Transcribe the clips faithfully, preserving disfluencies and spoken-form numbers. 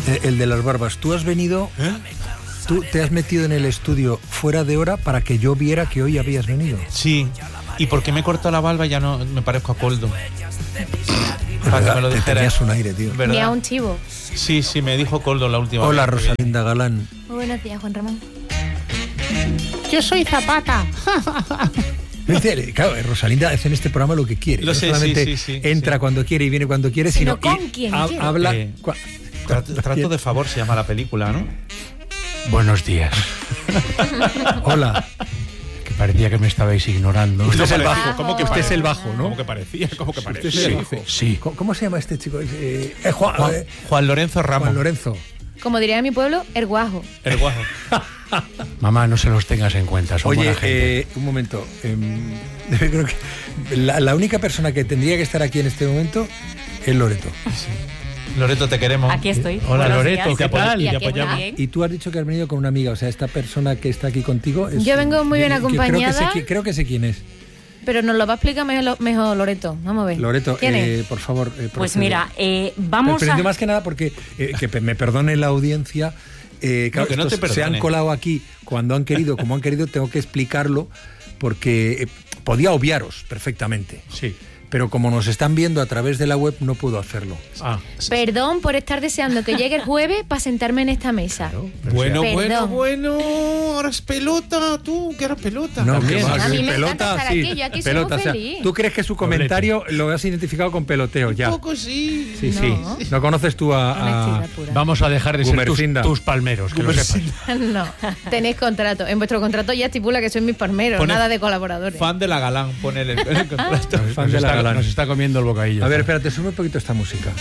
Eh, el de las barbas. Tú has venido... ¿Eh? Tú te has metido en el estudio fuera de hora para que yo viera que hoy habías venido. Sí. Y porque me he cortado la barba ya no me parezco a Coldo. Para que me lo Te dijera. tenías un aire, tío. ¿Verdad? Ni a un chivo. Sí, sí, me dijo Coldo la última Hola, vez. Rosalinda Galán. Muy buenos días, Juan Ramón. Yo soy Zapata. Dice, claro, Rosalinda hace en este programa lo que quiere. Lo no sé, solamente sí, sí, sí, entra sí. cuando quiere y viene cuando quiere, Sino sino, con y quien ha- quiere. habla. Eh, cua- Trato, trato de favor se llama la película, ¿no? Buenos días. Hola. Que parecía que me estabais ignorando. Usted es el parecía, bajo. ¿cómo que Usted es parece? el bajo, ¿no? ¿Cómo que parecía? ¿Cómo que parecía? Usted es el bajo. Sí. ¿Cómo, cómo se llama este chico? Eh, eh, Juan, Juan, eh, Juan Lorenzo Ramos. Juan Lorenzo. Como diría en mi pueblo, el guajo. El guajo. Mamá, no se los tengas en cuenta, son Oye, buena gente. eh, un momento. em, creo que la, la única persona que tendría que estar aquí en este momento es Loreto. Loreto, te queremos. Aquí estoy. Hola, Buenos Loreto, días. ¿qué tal? Y Te aquí apoyamos. también. Y tú has dicho que has venido con una amiga, o sea, esta persona que está aquí contigo. Es, Yo vengo muy bien que- que Creo que, acompañada. sé, qui- creo que sé quién es. Pero nos lo va a explicar mejor, mejor Loreto. Vamos a ver. Loreto, ¿Quién eh, es? por favor. eh, Pues procede. mira, eh, vamos Pero a... yo más que nada porque, eh, que pe- me perdone la audiencia, eh, claro, No, que no estos te se han perdone. colado aquí cuando han querido, como han querido, tengo que explicarlo porque eh, podía obviaros perfectamente. Sí. Pero como nos están viendo a través de la web, no puedo hacerlo. Ah, Perdón por estar deseando que llegue el jueves para sentarme en esta mesa. pero Bueno, Perdón. bueno, bueno. Ahora es pelota, tú, que eras pelota. No, También. que va, A mí sí, me pelota, encanta estar sí, aquí, yo aquí soy pelota, muy o sea, feliz. tú crees que su comentario lo has identificado con peloteo ya. Un poco sí. Sí, No. sí. No conoces tú a, a- Honestidad pura. vamos a dejar de ser tus, Gumersinda. tus palmeros, que lo sepas. No, tenéis contrato. En vuestro contrato ya estipula que sois mis palmeros, Pone nada de colaboradores. Fan de la Galán, pone el, el contrato. fan Nos de la está, Galán. nos está comiendo el bocadillo. A ver, espérate, sube un poquito esta música.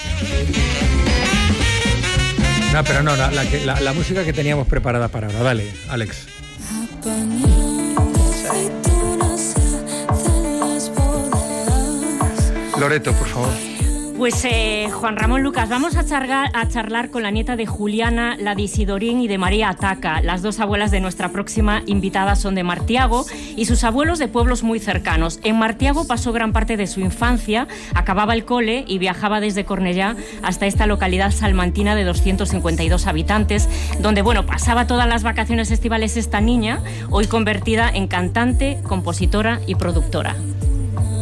No, pero no, la, la, que- la- la música que teníamos preparada para ahora. Dale, Alex. Loreto, por favor. Pues eh, Juan Ramón Lucas, vamos a charlar, a charlar con la nieta de Juliana, la de Isidorín y de María Ataca. Las dos abuelas de nuestra próxima invitada son de Martiago y sus abuelos de pueblos muy cercanos. En Martiago pasó gran parte de su infancia, acababa el cole y viajaba desde Cornellá hasta esta localidad salmantina de doscientos cincuenta y dos habitantes, donde bueno, pasaba todas las vacaciones estivales esta niña, hoy convertida en cantante, compositora y productora.